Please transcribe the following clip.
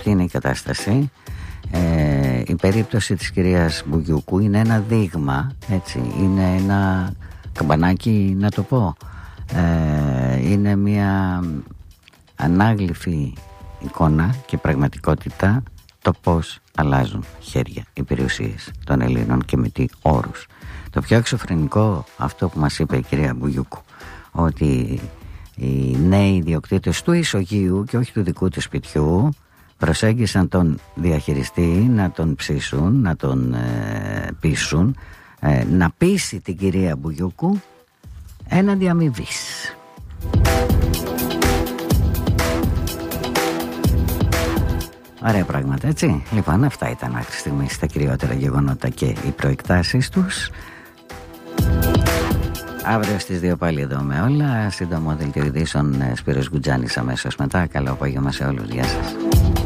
αυτή είναι η κατάσταση. Η περίπτωση της κυρίας Μπουγιούκου είναι ένα δείγμα, έτσι, είναι ένα καμπανάκι να το πω, είναι μια ανάγλυφη εικόνα και πραγματικότητα το πως αλλάζουν χέρια οι περιουσίες των Ελλήνων και με τι όρους. Το πιο εξωφρενικό αυτό που μας είπε η κυρία Μπουγιούκου, ότι οι νέοι ιδιοκτήτες του ισογείου και όχι του δικού του σπιτιού προσέγγισαν τον διαχειριστή να τον ψήσουν, να τον πείσουν, να πείσει την κυρία Μπουγιούκου έναντι αμοιβής. Ωραία πράγματα, έτσι. Λοιπόν, αυτά ήταν μέχρι στιγμής τα κυριότερα γεγονότα και οι προεκτάσεις τους. Αύριο στις 2 πάλι εδώ με όλα. Σύντομο δελτίο ειδήσεων, Σπύρος Γκουτζάνης αμέσως μετά. Καλό απόγευμα σε όλους. Γεια σας.